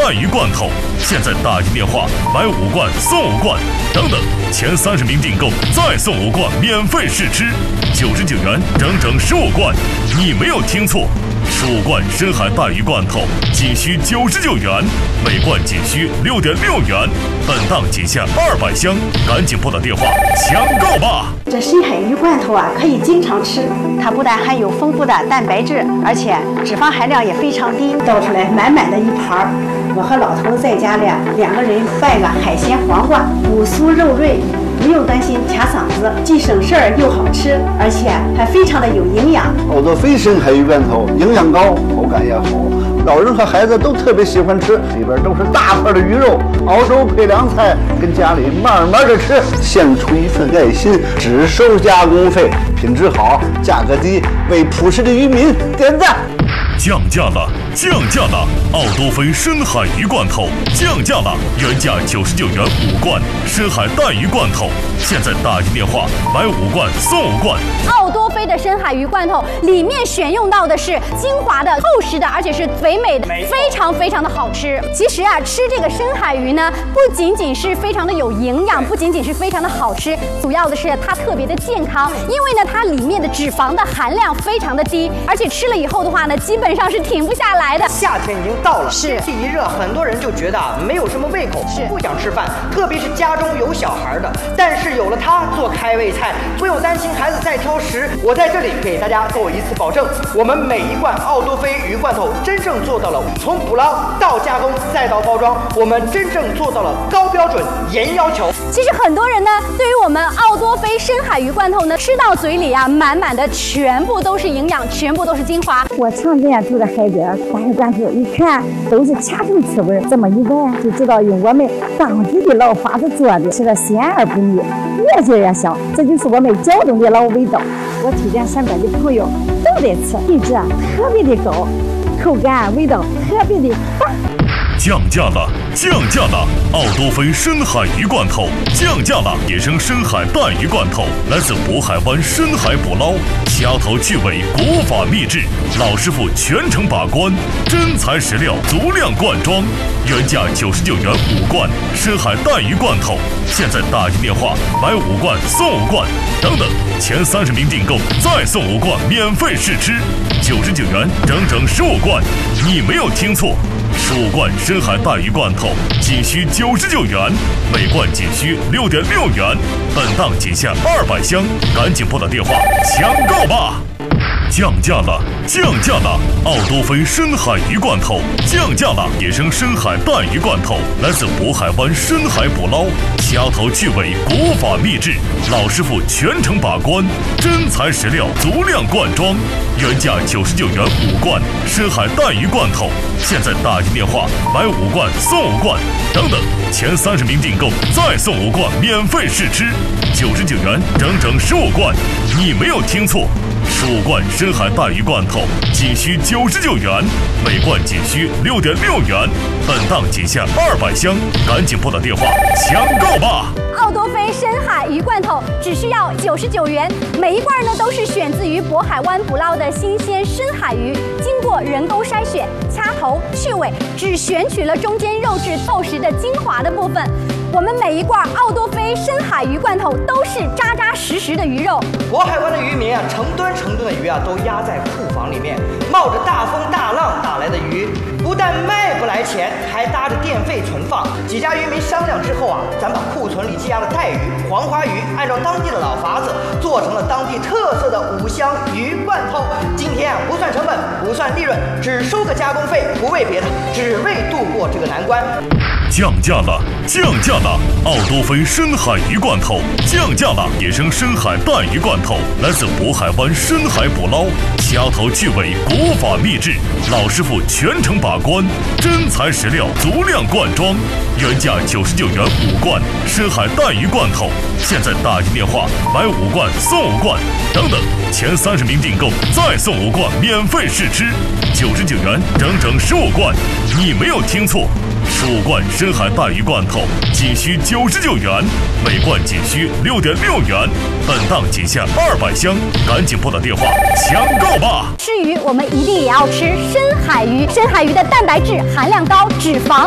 带鱼罐头，现在打进电话买5罐送5罐，等等，前30名订购再送5罐免费试吃，99元整整15罐，你没有听错，15罐深海带鱼罐头仅需99元，每罐仅需6.6元，本档仅限200箱，赶紧拨打电话抢购吧！ 这深海鱼罐头啊，可以经常吃，它不但含有丰富的蛋白质，而且脂肪含量也非常低，倒出来满满的一盘。我和老头在家里2个人拌个海鲜黄瓜，骨酥肉润。不用担心卡嗓子，既省事儿又好吃，而且还非常的有营养。 澳多菲深海鱼罐头营养高，口感也好，老人和孩子都特别喜欢吃，里边都是大块的鱼肉，熬粥配凉菜，跟家里慢慢的吃，献出一份爱心，只收加工费，品质好，价格低，为朴实的渔民点赞。 降价了，降价了！澳多菲深海鱼罐头降价了，原价99元5罐深海带鱼罐头，现在打进电话买5罐送5罐。 澳多菲的深海鱼罐头里面选用到的是精华的、厚实的，而且是肥美的，非常非常的好吃。其实啊，吃这个深海鱼呢，不仅仅是非常的有营养，不仅仅是非常的好吃，主要的是它特别的健康，因为呢，它里面的脂肪的含量非常的低，而且吃了以后的话呢，基本上是停不下来的。 夏天已经到了， 是天气一热，很多人就觉得没有什么胃口， 是不想吃饭，特别是家中有小孩的。但是有了它做开胃菜，不用担心孩子再挑食。我在这里给大家做一次保证，我们每一罐澳多菲鱼罐头真正做到了从捕捞到加工再到包装，我们真正做到了高标准、严要求。 其实很多人呢，对于我们澳多菲深海鱼罐头呢，吃到嘴里啊，满满的全部都是营养，全部都是精华。 我常见住在海边，大海罐头一看都是掐头刺味，这么一闻就知道用我们当地的老法子做的，吃的鲜而不腻，越嚼越香，这就是我们胶东的老味道。我推荐身边的朋友都得吃，品质特别的高，口感味道特别的棒。 降价了，降价了！澳多菲深海鱼罐头降价了，野生深海带鱼罐头来自渤海湾深海捕捞，掐头去尾，国法秘制，老师傅全程把关，真材实料，足量灌装，原价99元5罐深海带鱼罐头，现在打进电话买5罐送5罐，等等，前30名订购再送5罐免费试吃，99元整整15罐，你没有听错，15罐深海带鱼罐头仅需99元，每罐仅需6.6元，本档仅限200箱，赶紧拨打电话抢购吧！降价了，降价了！澳多菲深海鱼罐头降价了，野生深海带鱼罐头来自渤海湾深海捕捞，掐头去尾，国法秘制，老师傅全程把关，真材实料，足量灌装，原价99元5罐深海带鱼罐头，现在打进电话买5罐送5罐，等等，前30名订购再送5罐免费试吃，99元整整15罐，你没有听错，15罐深海带鱼罐头仅需99元，每罐仅需6.6元，本档仅限200箱，赶紧拨打电话抢购吧！ 澳多菲深海鱼罐头只需要99元，每一罐呢都是选自于渤海湾捕捞的新鲜深海鱼，经过人工筛选、掐头去尾，只选取了中间肉质厚实的精华的部分。我们每一罐澳多菲深海鱼罐头都是扎扎实实的鱼肉。 渤海湾的渔民啊，成吨的鱼啊，都压在库房里面，冒着大风大浪打来的鱼，不但卖不来钱，还搭着电费存放。几家渔民商量之后啊，咱把库存里积压的带鱼、黄花鱼，按照当地的老法子，做成了当地特色的5香鱼罐头。今天啊，不算成本，不算利润，只收个加工费，不为别的，只为度过这个难关。 降价了，降价了！澳多菲深海鱼罐头降价了，野生深海带鱼罐头来自渤海湾深海捕捞，掐头去尾，国法秘制，老师傅全程把关，真材实料，足量灌装，原价99元5罐深海带鱼罐头，现在打进电话买5罐送5罐，等等，前30名订购再送5罐免费试吃，99元整整15罐，你没有听错，15罐深海带鱼罐头仅需99元，每罐仅需6.6元，本档仅限200箱，赶紧拨打电话抢购吧！ 吃鱼我们一定也要吃深海鱼，深海鱼的蛋白质含量高，脂肪